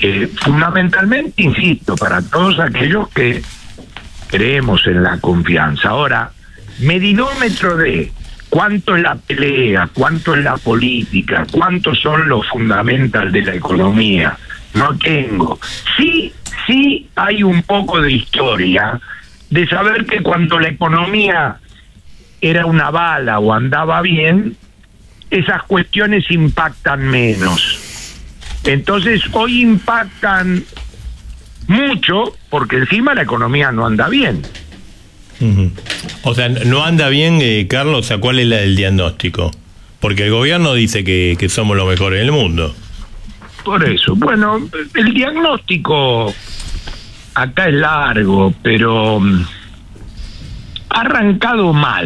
fundamentalmente, insisto, para todos aquellos que creemos en la confianza. Ahora, medidómetro de cuánto es la pelea, cuánto es la política, cuántos son los fundamentals de la economía, no tengo. Sí hay un poco de historia de saber que cuando la economía era una bala o andaba bien, esas cuestiones impactan menos. Entonces hoy impactan mucho porque encima la economía no anda bien. O sea, no anda bien, Carlos. O sea, ¿cuál es el diagnóstico? Porque el gobierno dice que somos los mejores del mundo. Por eso, bueno, el diagnóstico acá es largo, pero ha arrancado mal